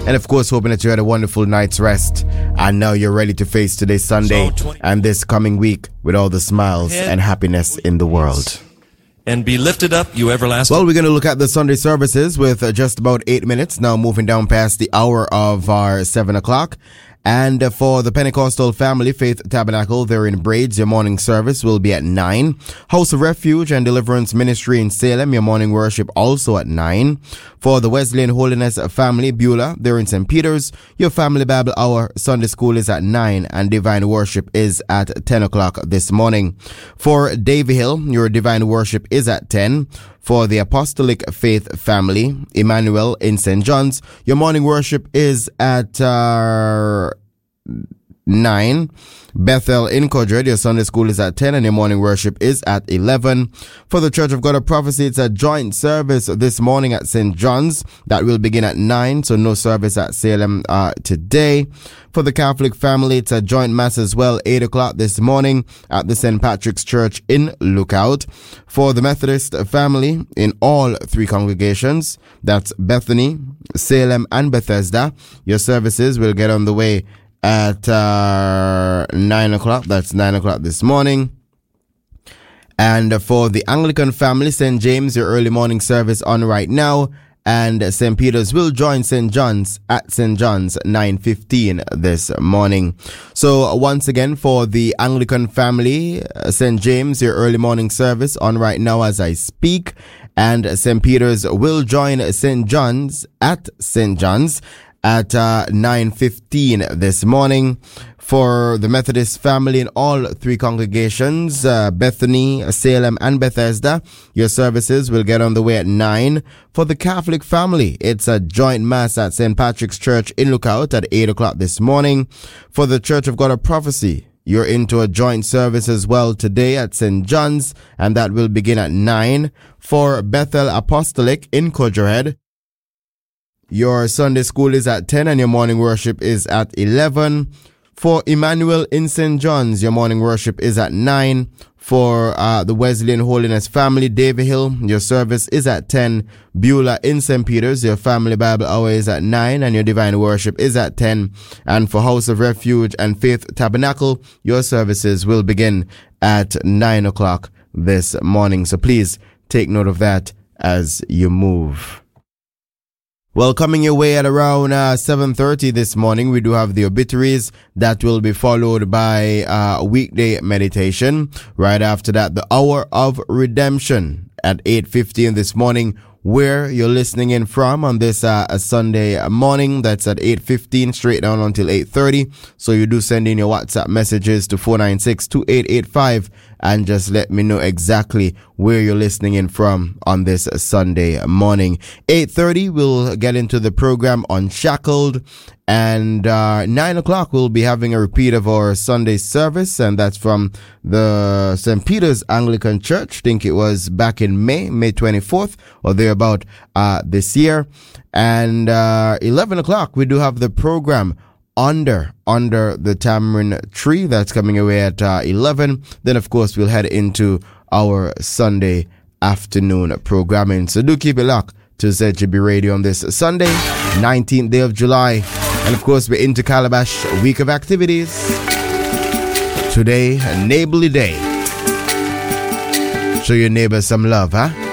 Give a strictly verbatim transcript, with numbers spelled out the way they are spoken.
And of course, hoping that you had a wonderful night's rest. And now you're ready to face today's Sunday and this coming week with all the smiles and happiness in the world. And be lifted up, you everlasting. Well, we're going to look at the Sunday services with uh, just about eight minutes. Now moving down past the hour of our seven o'clock. And uh, for the Pentecostal Family Faith Tabernacle, they're in Braids. Your morning service will be at nine. House of Refuge and Deliverance Ministry in Salem, your morning worship also at nine. For the Wesleyan Holiness Family, Beulah, they're in Saint Peter's. Your Family Bible Hour Sunday School is at nine and Divine Worship is at ten o'clock this morning. For Davy Hill, your Divine Worship is at ten. For the Apostolic Faith Family, Emmanuel in Saint John's, your morning worship is at uh, nine. Bethel in Kodred, your Sunday school is at ten and your morning worship is at eleven. For the Church of God of Prophecy, it's a joint service this morning at Saint John's. That will begin at nine, so no service at Salem uh, today. For the Catholic family, it's a joint mass as well, eight o'clock this morning at the Saint Patrick's Church in Lookout. For the Methodist family, in all three congregations, that's Bethany, Salem, and Bethesda, your services will get on the way at uh, nine o'clock. That's nine o'clock this morning. And for the Anglican family, Saint James, your early morning service on right now. And Saint Peter's will join Saint John's at Saint John's nine fifteen this morning. So once again, for the Anglican family, Saint James, your early morning service on right now as I speak. And Saint Peter's will join Saint John's at Saint John's at uh, nine fifteen this morning. For the Methodist family in all three congregations, uh, Bethany, Salem, and Bethesda, your services will get on the way at nine. For the Catholic family, it's a joint mass at Saint Patrick's Church in Lookout at eight o'clock this morning. For the Church of God of Prophecy, you're into a joint service as well today at Saint John's, and that will begin at nine. For Bethel Apostolic in Kodred, your Sunday school is at ten and your morning worship is at eleven. For Emmanuel in Saint John's, your morning worship is at nine. For uh, the Wesleyan Holiness Family, Davy Hill, your service is at ten. Beulah in Saint Peter's, your Family Bible Hour is at nine and your Divine Worship is at ten. And for House of Refuge and Faith Tabernacle, your services will begin at nine o'clock this morning. So please take note of that as you move. Well, coming your way at around uh, seven thirty this morning, we do have the obituaries that will be followed by uh, weekday meditation. Right after that, the Hour of Redemption at eight fifteen this morning. Where you're listening in from on this uh, Sunday morning, that's at eight fifteen straight down until eight thirty. So you do send in your WhatsApp messages to four nine six, two eight eight five and just let me know exactly where you're listening in from on this Sunday morning. eight thirty, we'll get into the program Unshackled. And uh, nine o'clock, we'll be having a repeat of our Sunday service, and that's from the Saint Peter's Anglican Church. I think it was back in May, May twenty-fourth, or thereabout uh, this year. And uh, eleven o'clock, we do have the program Under, Under the Tamarind Tree. That's coming away at uh, eleven. Then, of course, we'll head into our Sunday afternoon programming. So do keep it locked to Z G B Radio on this Sunday, nineteenth day of July. And of course, we're into Calabash Week of Activities. Today, a neighborly day. Show your neighbor some love, huh?